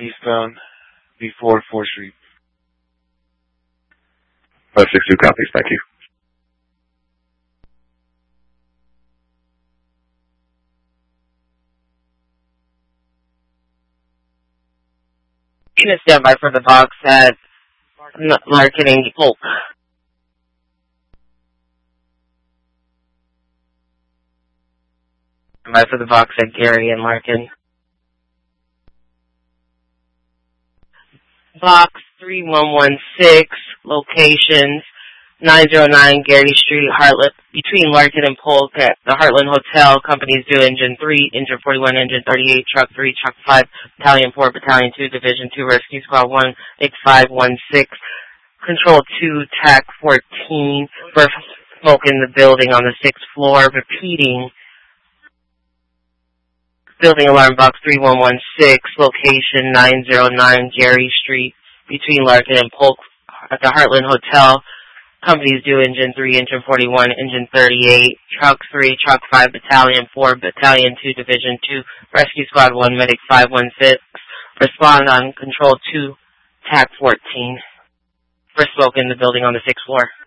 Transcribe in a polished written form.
eastbound before 4th Street. 562 copies, thank you. Unit standby for the box at Larkin and Polk. Standby for the box at Gary and Larkin. Box 3116, locations 909 Gary Street, Heartland, between Larkin and Polk at the Heartland Hotel. Companies do Engine 3, Engine 41, Engine 38, Truck 3, Truck 5, Battalion 4, Battalion 2, Division 2, Rescue Squad 1, Take 516, Control 2, TAC 14, for smoke in the building on the 6th floor, repeating. Building alarm box 3116, location 909 Gary Street, between Larkin and Polk at the Heartland Hotel. Companies do Engine 3, Engine 41, Engine 38, Truck 3, Truck 5, Battalion 4, Battalion 2, Division 2, Rescue Squad 1, Medic 516. Respond on Control 2, TAC 14, for smoke in the building on the 6th floor.